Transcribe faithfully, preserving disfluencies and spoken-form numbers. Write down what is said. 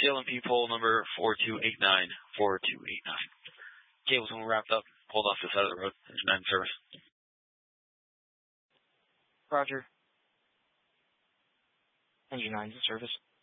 C L M P poll number four two eight nine, four two eight nine. Cable's when we're wrapped up. Hold off to the side of the road. Engine nine service. Roger. Engine nine in service.